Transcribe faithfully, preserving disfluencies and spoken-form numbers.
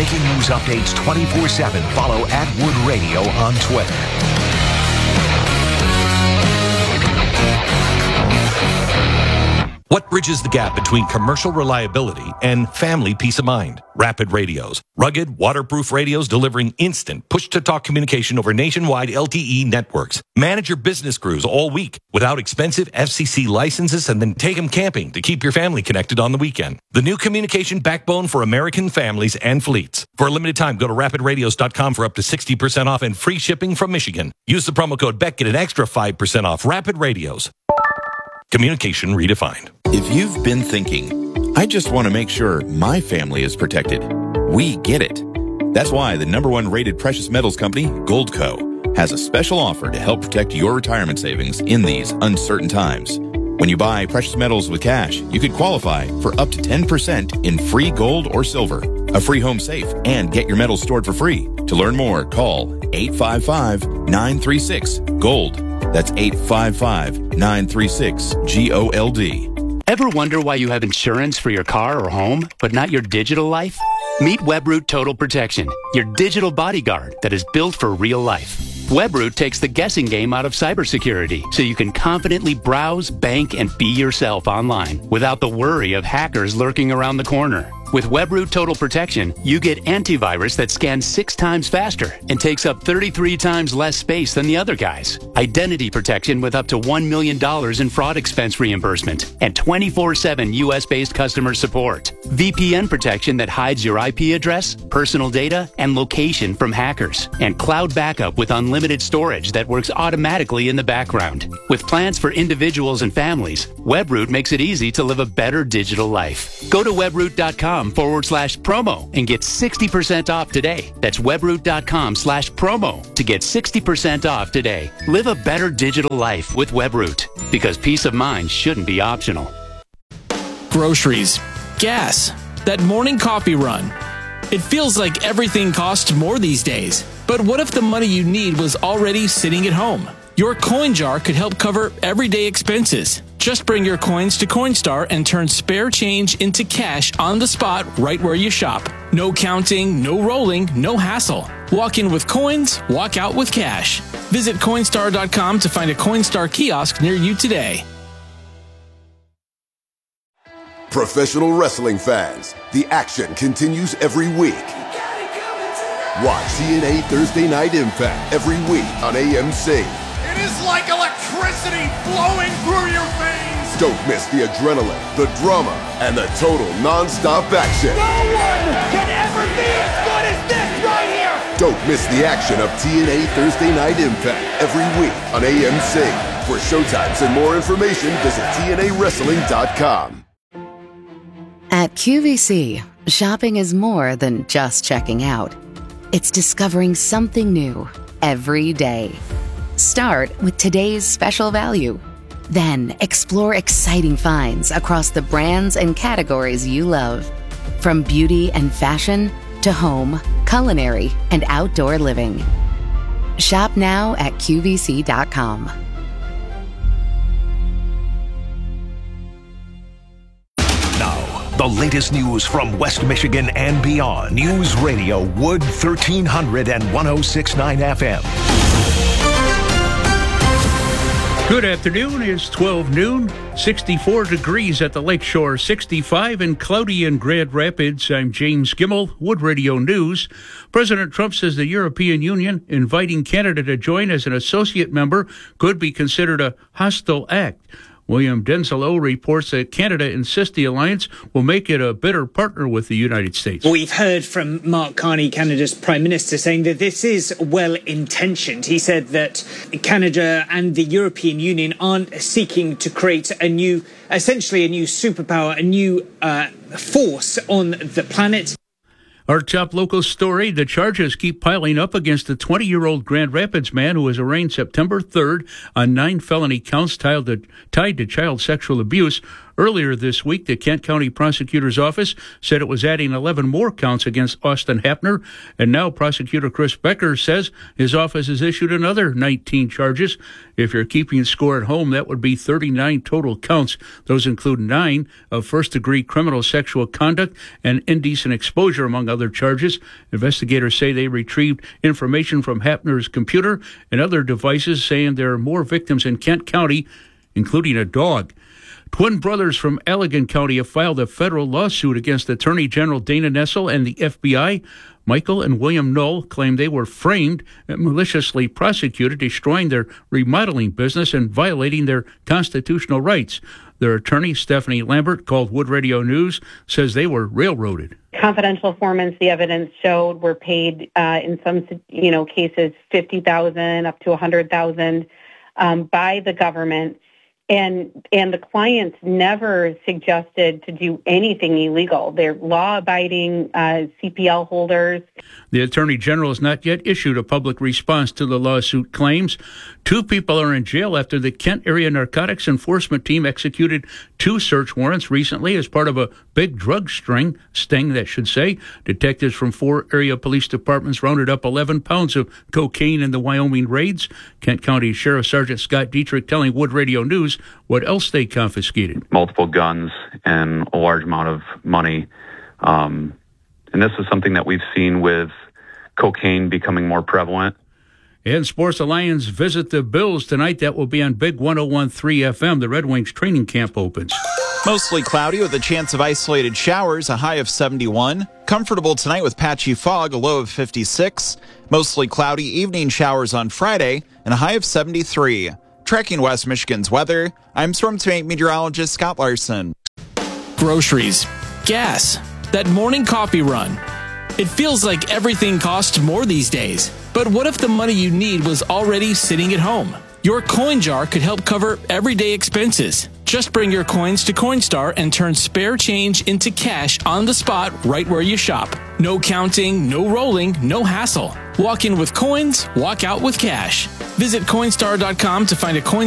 breaking news updates twenty-four seven, follow at Wood Radio on Twitter. What bridges the gap between commercial reliability and family peace of mind? Rapid Radios. Rugged, waterproof radios delivering instant push-to-talk communication over nationwide L T E networks. Manage your business crews all week without expensive F C C licenses, and then take them camping to keep your family connected on the weekend. The new communication backbone for American families and fleets. For a limited time, go to rapid radios dot com for up to sixty percent off and free shipping from Michigan. Use the promo code B E C K, get an extra five percent off. Rapid Radios. Communication redefined. If you've been thinking, I just want to make sure my family is protected, we get it. That's why the number one rated precious metals company, Goldco, has a special offer to help protect your retirement savings in these uncertain times. When you buy precious metals with cash, you could qualify for up to ten percent in free gold or silver, a free home safe, and get your metals stored for free. To learn more, call eight five five, nine three six, GOLD. That's eight five five, nine three six, G O L D. Ever wonder why you have insurance for your car or home, but not your digital life? Meet Webroot Total Protection, your digital bodyguard that is built for real life. Webroot takes the guessing game out of cybersecurity, so you can confidently browse, bank, and be yourself online without the worry of hackers lurking around the corner. With Webroot Total Protection, you get antivirus that scans six times faster and takes up thirty-three times less space than the other guys. Identity protection with up to one million dollars in fraud expense reimbursement and twenty-four seven U S-based customer support. V P N protection that hides your I P address, personal data, and location from hackers. And cloud backup with unlimited storage that works automatically in the background. With plans for individuals and families, Webroot makes it easy to live a better digital life. Go to webroot.com forward slash promo and get sixty percent off today. That's webroot.com slash promo to get sixty percent off today. Live a better digital life with Webroot, because peace of mind shouldn't be optional. Groceries, gas, that morning coffee run. It feels like everything costs more these days. But what if the money you need was already sitting at home? Your coin jar could help cover everyday expenses. Just bring your coins to Coinstar and turn spare change into cash on the spot right where you shop. No counting, no rolling, no hassle. Walk in with coins, walk out with cash. Visit Coinstar dot com to find a Coinstar kiosk near you today. Professional wrestling fans, the action continues every week. Watch T N A Thursday Night Impact every week on A M C. It is like electricity flowing through your veins. Don't miss the adrenaline, the drama, and the total non-stop action. No one can ever be as good as this right here. Don't miss the action of T N A Thursday Night Impact every week on A M C. For showtimes and more information, visit T N A wrestling dot com. At Q V C, shopping is more than just checking out. It's discovering something new every day. Start with today's special value. Then explore exciting finds across the brands and categories you love. From beauty and fashion to home, culinary, and outdoor living. Shop now at Q V C dot com. The latest news from West Michigan and beyond. News Radio Wood thirteen hundred and one oh six point nine F M. Good afternoon. It's twelve noon, sixty-four degrees at the Lakeshore, sixty-five and cloudy in Grand Rapids. I'm James Gimmel, Wood Radio News. President Trump says the European Union inviting Canada to join as an associate member could be considered a hostile act. William Denzelo reports that Canada insists the alliance will make it a better partner with the United States. We've heard from Mark Carney, Canada's Prime Minister, saying that this is well-intentioned. He said that Canada and the European Union aren't seeking to create a new, essentially a new superpower, a new uh, force on the planet. Our top local story, the charges keep piling up against the twenty-year-old Grand Rapids man who was arraigned September third on nine felony counts tied to, tied to child sexual abuse. Earlier this week, the Kent County Prosecutor's Office said it was adding eleven more counts against Austin Hapner, and now Prosecutor Chris Becker says his office has issued another nineteen charges. If you're keeping score at home, that would be thirty-nine total counts. Those include nine of first-degree criminal sexual conduct and indecent exposure, among other charges. Investigators say they retrieved information from Hapner's computer and other devices saying there are more victims in Kent County, including a dog. Twin brothers from Allegan County have filed a federal lawsuit against Attorney General Dana Nessel and the F B I. Michael and William Knoll claim they were framed and maliciously prosecuted, destroying their remodeling business and violating their constitutional rights. Their attorney, Stephanie Lambert, called Wood Radio News, says they were railroaded. Confidential informants, the evidence showed, were paid uh, in some, you know, cases fifty thousand dollars up to one hundred thousand dollars um, by the government. And and the clients never suggested to do anything illegal. They're law-abiding uh, C P L holders. The Attorney General has not yet issued a public response to the lawsuit claims. Two people are in jail after the Kent Area Narcotics Enforcement Team executed two search warrants recently as part of a big drug string, sting that should say. Detectives from four area police departments rounded up eleven pounds of cocaine in the Wyoming raids. Kent County Sheriff Sergeant Scott Dietrich telling Wood Radio News what else they confiscated. Multiple guns and a large amount of money. Um, and this is something that we've seen with cocaine becoming more prevalent. And Sports Alliance visit the Bills tonight. That will be on Big one oh one point three F M. The Red Wings training camp opens. Mostly cloudy with a chance of isolated showers, a high of seventy-one. Comfortable tonight with patchy fog, a low of fifty-six. Mostly cloudy evening showers on Friday, and a high of seventy-three. Tracking West Michigan's weather, I'm Storm Team eight meteorologist Scott Larson. Groceries, gas, that morning coffee run. It feels like everything costs more these days. But what if the money you need was already sitting at home? Your coin jar could help cover everyday expenses. Just bring your coins to Coinstar and turn spare change into cash on the spot right where you shop. No counting, no rolling, no hassle. Walk in with coins, walk out with cash. Visit Coinstar dot com to find a coin